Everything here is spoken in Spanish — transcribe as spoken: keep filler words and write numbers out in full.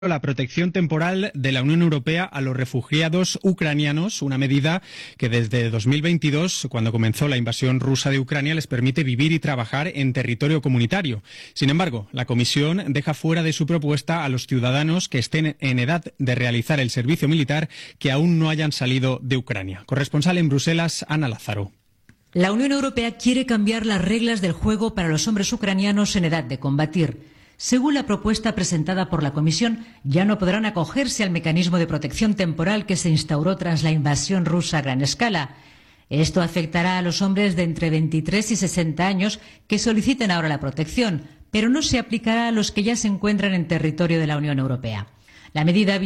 la protección temporal de la Unión Europea a los refugiados ucranianos, una medida que desde dos mil veintidós, cuando comenzó la invasión rusa de Ucrania, les permite vivir y trabajar en territorio comunitario. Sin embargo, la Comisión deja fuera de su propuesta a los ciudadanos que estén en edad de realizar el servicio militar que aún no hayan salido de Ucrania. Corresponsal en Bruselas, Ana Lázaro. La Unión Europea quiere cambiar las reglas del juego para los hombres ucranianos en edad de combatir. Según la propuesta presentada por la Comisión, ya no podrán acogerse al mecanismo de protección temporal que se instauró tras la invasión rusa a gran escala. Esto afectará a los hombres de entre veintitrés y sesenta años que soliciten ahora la protección, pero no se aplicará a los que ya se encuentran en territorio de la Unión Europea. La medida